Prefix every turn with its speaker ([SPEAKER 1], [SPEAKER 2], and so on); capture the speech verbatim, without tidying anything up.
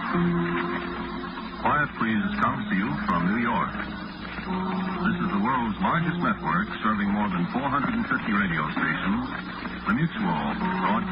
[SPEAKER 1] Quiet Please comes to you from New York. This is the world's largest network serving more than four hundred fifty radio stations. The Mutual Broadcast